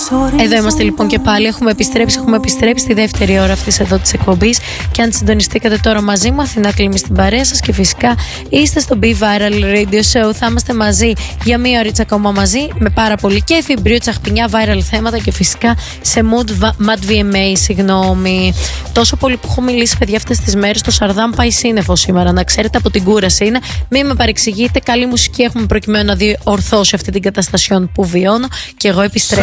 Εδώ είμαστε λοιπόν και πάλι. Έχουμε επιστρέψει στη δεύτερη ώρα αυτής εδώ της εκπομπής. Και αν συντονιστήκατε τώρα μαζί μου, Αθηνά Κλίμη στην παρέα σας. Και φυσικά είστε στο Be Viral Radio Show. Θα είμαστε μαζί για μία ωρίτσα ακόμα μαζί. Με πάρα πολύ κέφι, μπρίο, τσαχπινιά, viral θέματα. Και φυσικά σε Mad VMA, συγγνώμη. Τόσο πολύ που έχω μιλήσει, παιδιά, αυτές τις μέρες. Το Σαρδάμ πάει σύννεφο σήμερα. Να ξέρετε, από την κούραση είναι. Μην με παρεξηγείτε. Καλή μουσική έχουμε προκειμένου να διορθώσει αυτή την καταστασιόν που βιώνω. Και εγώ επιστρέφω.